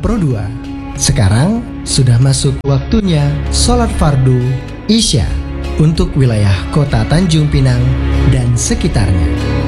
Pro 2. Sekarang sudah masuk waktunya sholat fardu Isya untuk wilayah kota Tanjung Pinang dan sekitarnya.